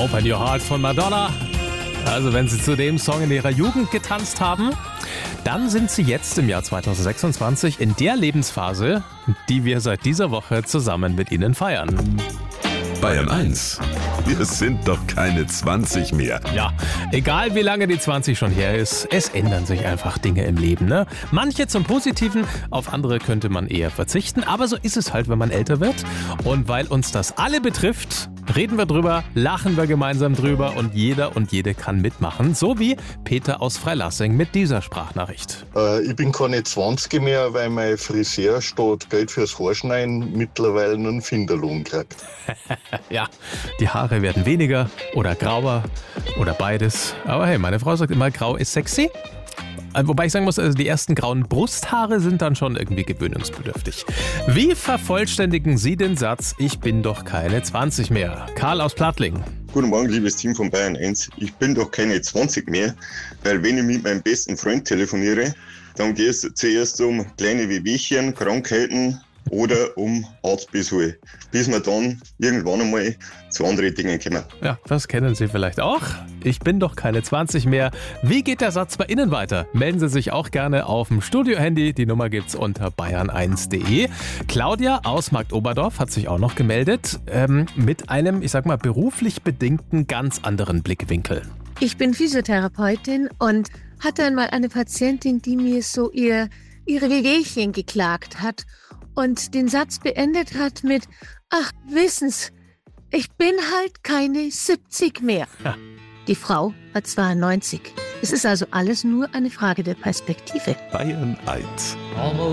Open Your Heart von Madonna. Also wenn Sie zu dem Song in Ihrer Jugend getanzt haben, dann sind Sie jetzt im Jahr 2026 in der Lebensphase, die wir seit dieser Woche zusammen mit Ihnen feiern. Bayern 1. Wir sind doch keine 20 mehr. Ja, egal wie lange die 20 schon her ist, es ändern sich einfach Dinge im Leben, ne? Manche zum Positiven, auf andere könnte man eher verzichten, aber so ist es halt, wenn man älter wird. Und weil uns das alle betrifft, reden wir drüber, lachen wir gemeinsam drüber und jeder und jede kann mitmachen. So wie Peter aus Freilassing mit dieser Sprachnachricht. Ich bin keine 20 mehr, weil mein Friseur statt Geld fürs Haarschneiden mittlerweile nur einen Finderlohn kriegt. Ja, die Haare werden weniger oder grauer oder beides. Aber hey, meine Frau sagt immer, grau ist sexy. Wobei ich sagen muss, also die ersten grauen Brusthaare sind dann schon irgendwie gewöhnungsbedürftig. Wie vervollständigen Sie den Satz, ich bin doch keine 20 mehr? Karl aus Plattling. Guten Morgen, liebes Team von Bayern 1. Ich bin doch keine 20 mehr, weil wenn ich mit meinem besten Freund telefoniere, dann geht es zuerst um kleine Wehwehchen, Krankheiten oder um Arztbesuche, bis wir dann irgendwann einmal zu anderen Dingen kommen. Ja, das kennen Sie vielleicht auch. Ich bin doch keine 20 mehr. Wie geht der Satz bei Ihnen weiter? Melden Sie sich auch gerne auf dem Studio-Handy. Die Nummer gibt's unter bayern1.de. Claudia aus Marktoberdorf hat sich auch noch gemeldet mit einem, ich sag mal, beruflich bedingten ganz anderen Blickwinkel. Ich bin Physiotherapeutin und hatte einmal eine Patientin, die mir so ihre Wehwehchen geklagt hat und den Satz beendet hat mit, ach, wissen's, ich bin halt keine 70 mehr. Ja. Die Frau war 92. Es ist also alles nur eine Frage der Perspektive. Bayern 1.